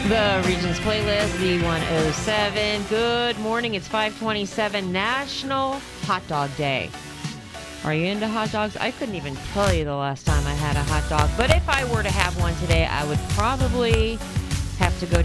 The Regions Playlist, Z107. Good morning. It's 527 National Hot Dog Day. Are you into hot dogs? I couldn't even tell you the last time I had a hot dog. But if I were to have one today, I would probably have to go